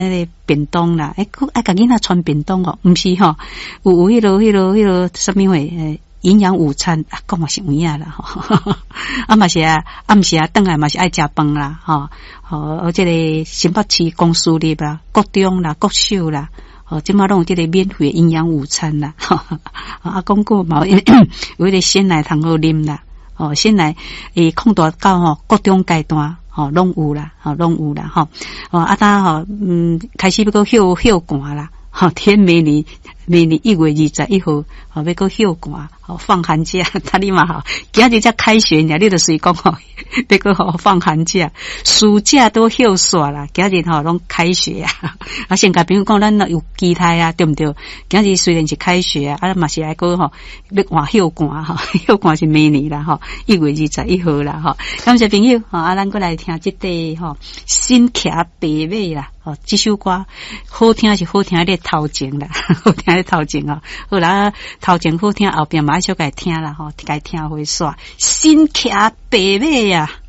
个便当啦，甲囡仔穿便当哦，毋是吼，有迄个什么话营养午餐啊，讲嘛是有影啦吼，啊嘛是啊，暗时啊顿来嘛是爱食饭啦吼，这个新北市公司里啦、国中啦、国小啦，即马拢有这个免费营养午餐啦，啊讲过嘛有迄个鲜奶通好啉啦，鲜奶控大到吼国中阶段。拢有啦，拢有啦，啊，当开始要个休寒啦，天明年1月21號，要个休寒，放寒假，他你嘛好，今日才开学呢，你就随讲要个放寒假，暑假都休煞啦，今日拢开学啊，先甲朋友讲，咱有期待啊，对不对？今日虽然是开学啊，嘛是来个要换休寒休寒是明年啦1月21號啦感謝朋友咱過來聽這個新騎白馬啦這首歌好聽是好聽咧頭前啦，好聽咧頭前好啦，頭前好聽後邊馬上該聽啦該聽會煞新騎白馬啊。